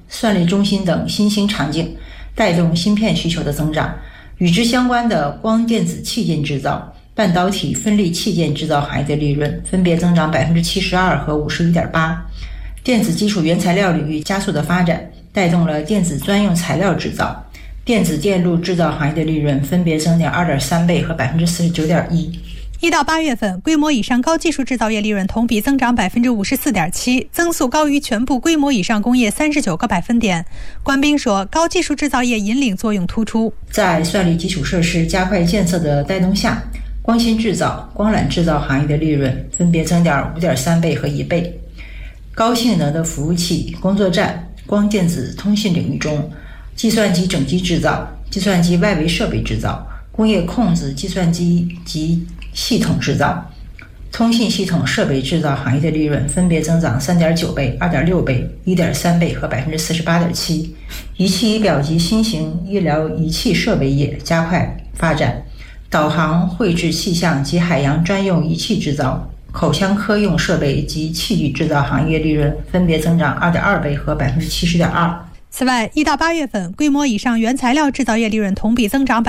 算力中心等新兴场景，带动芯片需求的增长。与之相关的光电子器件制造、半导体分立器件制造行业的利润分别增长 72% 和 51.8%。电子基础原材料领域加速的发展，带动了电子专用材料制造、电子电路制造行业的利润分别增长 2.3 倍和 49.1%。 1到8月份，规模以上高技术制造业利润同比增长 54.7%， 增速高于全部规模以上工业39个百分点。官兵说，高技术制造业引领作用突出。 在算力基础设施加快建设的带动下，光芯制造、光缆制造行业的利润分别增长 5.3 倍和1倍。高性能的服务器、工作站、光电子通信领域中，计算机整机制造、计算机外围设备制造、工业控制计算机及系统制造、通信系统设备制造行业的利润分别增长 3.9 倍、2.6倍、1.3倍和 48.7%。仪器仪表及新型医疗仪器设备业加快发展，导航绘制气象及海洋专用仪器制造、口腔科用设备及器具制造行业利润分别增长 2.2 倍和 70.2%。 此外，1到8月份，规模以上原材料制造业利润同比增长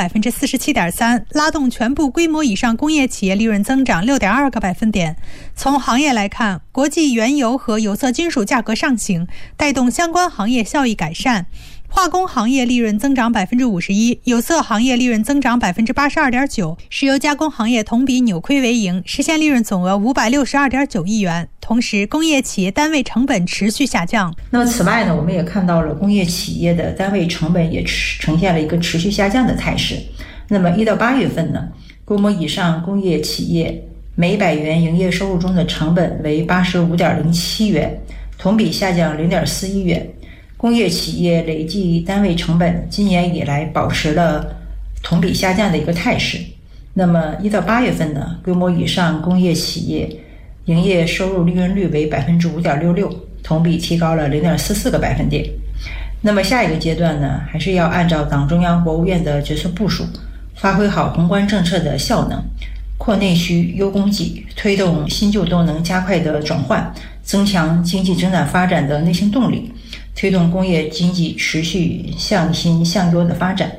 47.3%， 拉动全部规模以上工业企业利润增长 6.2个百分点。从行业来看，国际原油和有色金属价格上行，带动相关行业效益改善。化工行业利润增长 51%， 有色行业利润增长 82.9%， 石油加工行业同比扭亏为盈，实现利润总额 562.9 亿元。同时，工业企业单位成本持续下降。 那么此外呢，我们也看到了工业企业的单位成本也呈现了一个持续下降的态势。那么1到8月份呢，规模以上工业企业每100元营业收入中的成本为 85.07 元，同比下降 0.41 元。工业企业累计单位成本今年以来保持了同比下降的一个态势。那么1到8月份呢，规模以上工业企业营业收入利润率为 5.66%， 同比提高了 0.44个百分点。那么下一个阶段呢，还是要按照党中央国务院的决策部署，发挥好宏观政策的效能，扩内需、优供给，推动新旧动能加快的转换，增强经济增长发展的内生动力，推动工业经济持续向新向优的发展。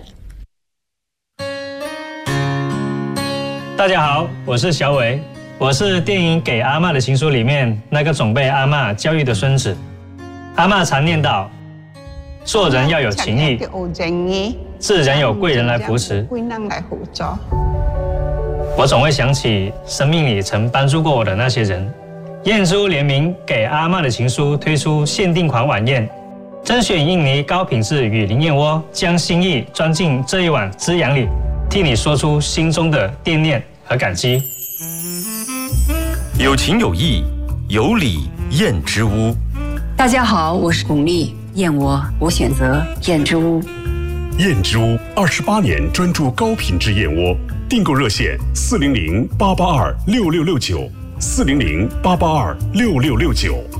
大家好，我是小伟，我是电影《给阿嬷的情书》里面那个总被阿嬷教育的孙子。阿嬷常念叨，做人要有情义，自然有贵人来扶持。我总会想起生命里曾帮助过我的那些人。燕珠联名《给阿嬷的情书》推出限定款晚宴，甄选印尼高品质雨林燕窝，将心意装进这一碗滋养里，替你说出心中的惦念和感激。 有情有义，有礼燕之屋。 大家好，我是巩俐，燕窝我选择燕之屋。 燕之屋28年专注高品质燕窝，订购热线400-882-6669，400-882-6669。